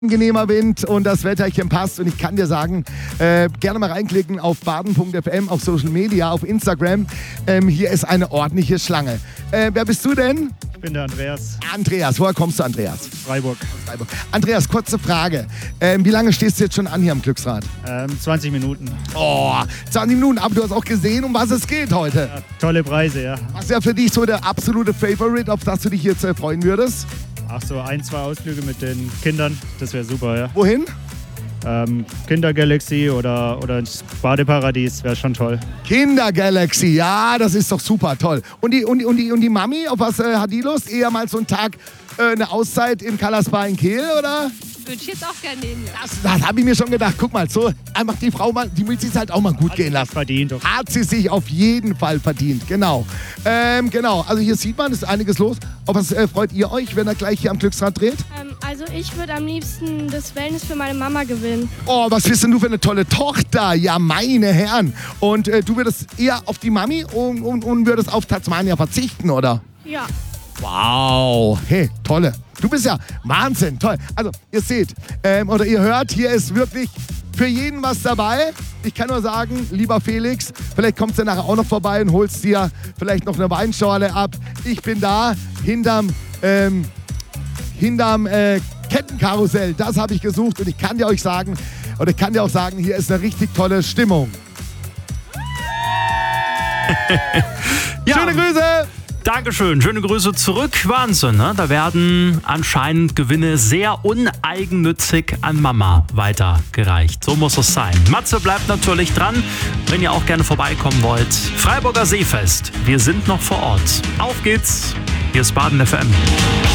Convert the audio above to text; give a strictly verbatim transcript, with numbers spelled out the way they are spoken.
Angenehmer Wind und das Wetterchen passt und ich kann dir sagen, äh, gerne mal reinklicken auf baden punkt f m, auf Social Media, auf Instagram. Ähm, hier ist eine ordentliche Schlange. Äh, wer bist du denn? Ich bin der Andreas. Andreas, woher kommst du, Andreas? Freiburg. Freiburg. Andreas, kurze Frage. Ähm, wie lange stehst du jetzt schon an hier am Glücksrad? Ähm, zwanzig Minuten. Oh, zwanzig Minuten, aber du hast auch gesehen, um was es geht heute. Ja, tolle Preise, ja. Was ist ja für dich so der absolute Favorite, auf das du dich jetzt äh, freuen würdest? Ach so, ein, zwei Ausflüge mit den Kindern, das wäre super, ja. Wohin? Ähm, Kindergalaxy oder, oder ins Badeparadies wäre schon toll. Kindergalaxy, ja, das ist doch super, toll. Und die, und die, und die, und die Mami, auf was äh, hat die Lust? Eher mal so einen Tag, äh, eine Auszeit in Kalaspa in Kehl, oder? Würde ich jetzt auch gerne nehmen. Ja. Das, das habe ich mir schon gedacht. Guck mal, so einfach die Frau mal, die will sich halt auch mal gut Hat gehen sich lassen. verdient. Doch. Hat sie sich auf jeden Fall verdient, genau. Ähm, genau, also hier sieht man, ist einiges los. Auf was äh, freut ihr euch, wenn er gleich hier am Glücksrad dreht? Ähm, also ich würde am liebsten das Wellness für meine Mama gewinnen. Oh, was bist denn du für eine tolle Tochter? Ja, meine Herren. Und äh, du würdest eher auf die Mami und, und, und würdest auf Tasmania verzichten, oder? Ja. Wow, hey, tolle. Du bist ja Wahnsinn, toll. Also, ihr seht, ähm, oder ihr hört, hier ist wirklich für jeden was dabei. Ich kann nur sagen, lieber Felix, vielleicht kommst du nachher auch noch vorbei und holst dir vielleicht noch eine Weinschorle ab. Ich bin da, hinterm, ähm, hinterm äh, Kettenkarussell. Das habe ich gesucht und ich kann dir euch sagen, oder ich kann dir auch sagen, hier ist eine richtig tolle Stimmung. Ja. Schöne Grüße! Dankeschön, schöne Grüße zurück. Wahnsinn, ne? Da werden anscheinend Gewinne sehr uneigennützig an Mama weitergereicht. So muss es sein. Matze bleibt natürlich dran, wenn ihr auch gerne vorbeikommen wollt. Freiburger Seefest, wir sind noch vor Ort. Auf geht's, hier ist Baden F M.